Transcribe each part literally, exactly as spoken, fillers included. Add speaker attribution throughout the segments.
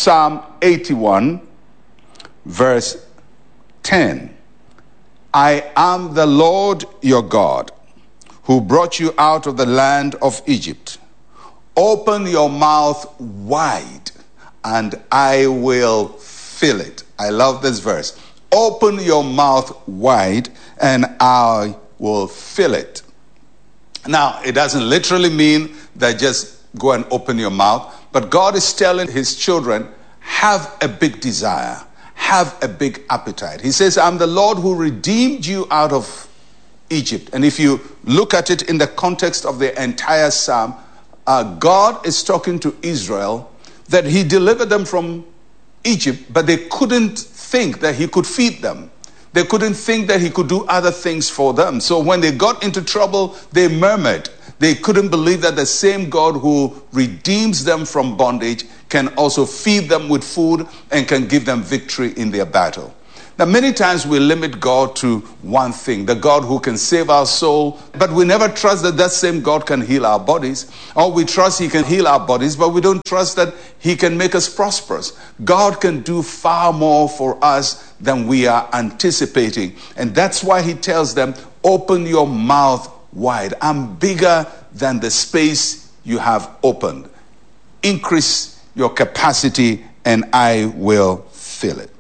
Speaker 1: Psalm eighty-one, verse ten. I am the Lord your God, who brought you out of the land of Egypt. Open your mouth wide, and I will fill it. I love this verse. Open your mouth wide, and I will fill it. Now, it doesn't literally mean that just go and open your mouth, but God is telling his children, have a big desire, have a big appetite. He says, I'm the Lord who redeemed you out of Egypt. And if you look at it in the context of the entire psalm, uh, God is talking to Israel that he delivered them from Egypt, but they couldn't think that he could feed them. They couldn't think that he could do other things for them. So when they got into trouble, they murmured. They couldn't believe that the same God who redeems them from bondage can also feed them with food and can give them victory in their battle. Now, many times we limit God to one thing, the God who can save our soul, but we never trust that that same God can heal our bodies. Or we trust he can heal our bodies, but we don't trust that he can make us prosperous. God can do far more for us than we are anticipating. And that's why he tells them, open your mouth wide. I'm bigger than the space you have opened. Increase your capacity and I will fill it.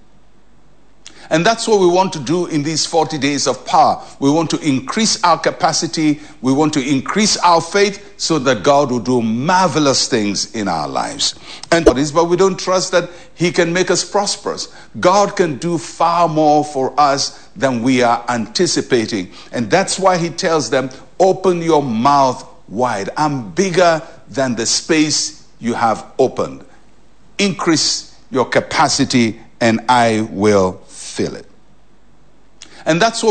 Speaker 1: And that's what we want to do in these forty days of power. We want to increase our capacity. We want to increase our faith so that God will do marvelous things in our lives. And but we don't trust that he can make us prosperous. God can do far more for us than we are anticipating. And that's why he tells them, open your mouth wide. I'm bigger than the space you have opened. Increase your capacity and I will fill it. And that's what